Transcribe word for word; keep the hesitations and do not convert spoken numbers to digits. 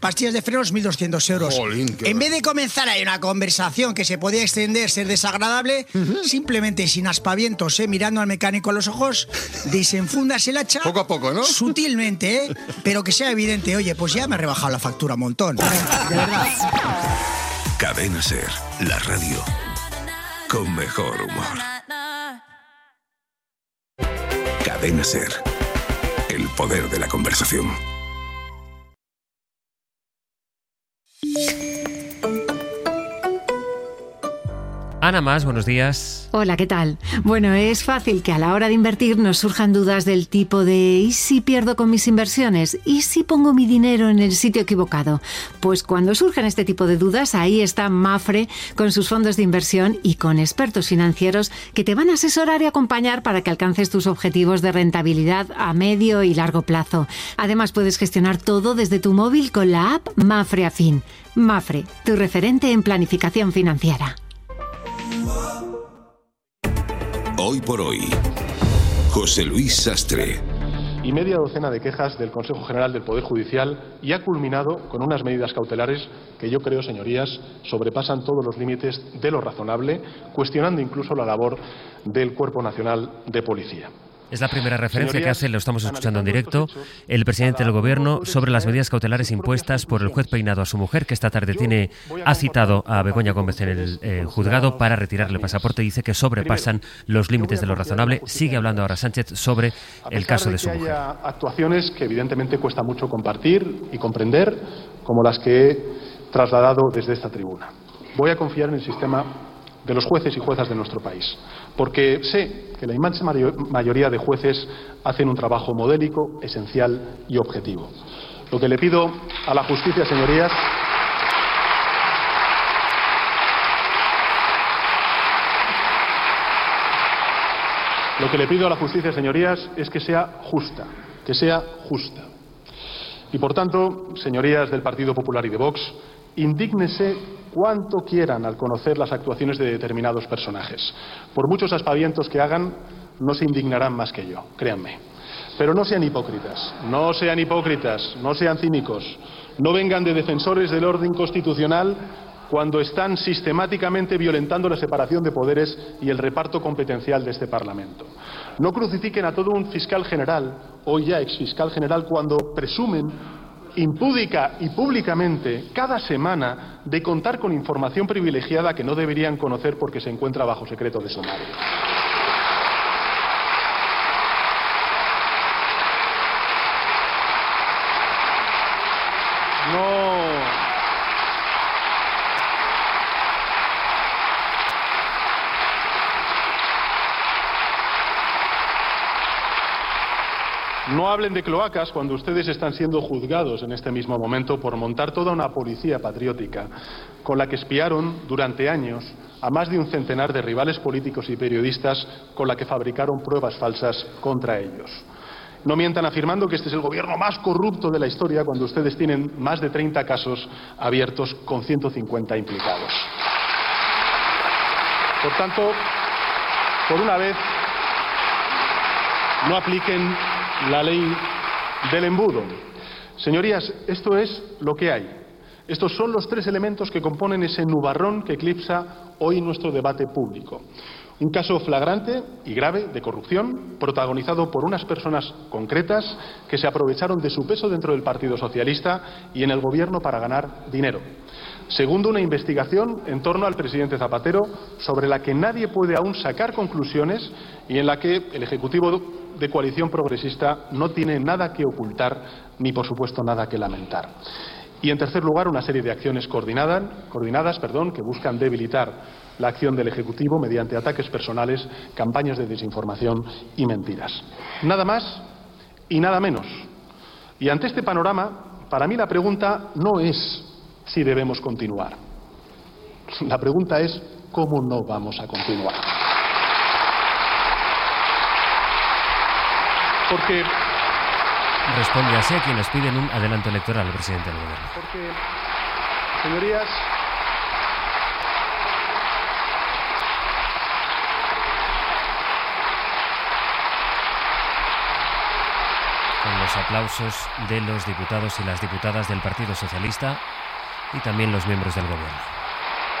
Pastillas de frenos, mil doscientos euros. Jolín, en vez de comenzar ahí una conversación que se podía extender, ser desagradable, uh-huh. simplemente sin aspavientos, ¿eh? mirando al mecánico a los ojos, desenfundas el hacha. Poco a poco, ¿no? Sutilmente, ¿eh? Pero que sea evidente. Oye, pues ya me he rebajado la factura un montón. De verdad. Cadena Ser, la radio con mejor humor. Cadena Ser, el poder de la conversación. Ana Mas, buenos días. Hola, ¿qué tal? Bueno, es fácil que a la hora de invertir nos surjan dudas del tipo de ¿y si pierdo con mis inversiones? ¿Y si pongo mi dinero en el sitio equivocado? Pues cuando surgen este tipo de dudas, ahí está Mapfre con sus fondos de inversión y con expertos financieros que te van a asesorar y acompañar para que alcances tus objetivos de rentabilidad a medio y largo plazo. Además, puedes gestionar todo desde tu móvil con la app Mapfre Afin. Mapfre, tu referente en planificación financiera. Hoy por hoy, José Luis Sastre. Y media docena de quejas del Consejo General del Poder Judicial y ha culminado con unas medidas cautelares que yo creo, señorías, sobrepasan todos los límites de lo razonable, cuestionando incluso la labor del Cuerpo Nacional de Policía. Es la primera referencia Señorías, que hace, lo estamos escuchando en directo, el presidente del Gobierno sobre las medidas cautelares impuestas por el juez Peinado a su mujer, que esta tarde tiene ha citado a Begoña Gómez en el eh, juzgado para retirarle el pasaporte. Dice que sobrepasan los límites de lo razonable. Sigue hablando ahora Sánchez sobre el caso de su mujer. Hay actuaciones que evidentemente cuesta mucho compartir y comprender, como las que he trasladado desde esta tribuna. Voy a confiar en el sistema de los jueces y juezas de nuestro país, porque sé que la inmensa mayoría de jueces hacen un trabajo modélico, esencial y objetivo. Lo que le pido a la justicia, señorías, lo que le pido a la justicia, señorías, es que sea justa, que sea justa. Y por tanto, señorías del Partido Popular y de Vox, indígnese cuanto quieran al conocer las actuaciones de determinados personajes. Por muchos aspavientos que hagan, no se indignarán más que yo, créanme. Pero no sean hipócritas, no sean hipócritas, no sean cínicos, no vengan de defensores del orden constitucional cuando están sistemáticamente violentando la separación de poderes y el reparto competencial de este Parlamento. No crucifiquen a todo un fiscal general, hoy ya exfiscal general, cuando presumen impúdica y públicamente cada semana de contar con información privilegiada que no deberían conocer porque se encuentra bajo secreto de sumario. No. No hablen de cloacas cuando ustedes están siendo juzgados en este mismo momento por montar toda una policía patriótica con la que espiaron durante años a más de un centenar de rivales políticos y periodistas con la que fabricaron pruebas falsas contra ellos. No mientan afirmando que este es el gobierno más corrupto de la historia cuando ustedes tienen más de treinta casos abiertos con ciento cincuenta implicados. Por tanto, por una vez, no apliquen la ley del embudo. Señorías, esto es lo que hay. Estos son los tres elementos que componen ese nubarrón que eclipsa hoy nuestro debate público. Un caso flagrante y grave de corrupción protagonizado por unas personas concretas que se aprovecharon de su peso dentro del Partido Socialista y en el Gobierno para ganar dinero. Segundo, una investigación en torno al presidente Zapatero sobre la que nadie puede aún sacar conclusiones y en la que el Ejecutivo de coalición progresista no tiene nada que ocultar ni, por supuesto, nada que lamentar. Y, en tercer lugar, una serie de acciones coordinadas, coordinadas perdón, que buscan debilitar la acción del Ejecutivo mediante ataques personales, campañas de desinformación y mentiras. Nada más y nada menos. Y ante este panorama, para mí la pregunta no es si debemos continuar. La pregunta es cómo no vamos a continuar. Porque responde así a quienes piden un adelanto electoral al presidente del Gobierno. Porque, señorías, con los los aplausos de los diputados y las diputadas del Partido Socialista y también los miembros del Gobierno.